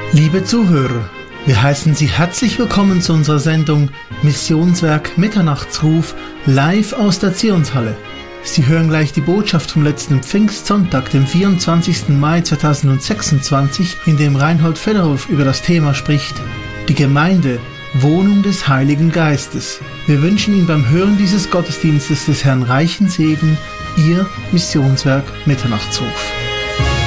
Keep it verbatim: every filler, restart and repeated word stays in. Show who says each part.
Speaker 1: Liebe Zuhörer, wir heißen Sie herzlich willkommen zu unserer Sendung Missionswerk Mitternachtsruf live aus der Zionshalle. Sie hören gleich die Botschaft vom letzten Pfingstsonntag, dem vierundzwanzigsten Mai zweitausendsechsundzwanzig, in dem Reinhold Fedorov über das Thema spricht: Die Gemeinde, Wohnung des Heiligen Geistes. Wir wünschen Ihnen beim Hören dieses Gottesdienstes des Herrn reichen Segen, Ihr Missionswerk Mitternachtsruf.